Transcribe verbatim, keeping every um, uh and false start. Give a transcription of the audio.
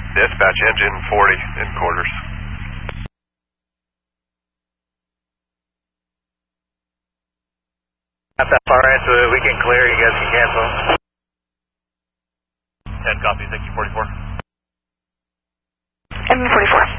Dispatch, engine forty in quarters. Not that far into it, we can clear, you guys can cancel. ten copy, thank you, forty-four. M forty-four.